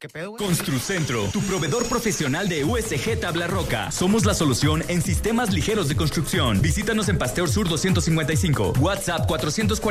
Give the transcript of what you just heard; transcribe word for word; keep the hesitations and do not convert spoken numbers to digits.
¿Qué pedo, güey? Construcentro, tu proveedor profesional de U S G Tabla Roca. Somos la solución en sistemas ligeros de construcción. Visítanos en Pasteur Sur doscientos cincuenta y cinco, WhatsApp cuatrocientos cuarenta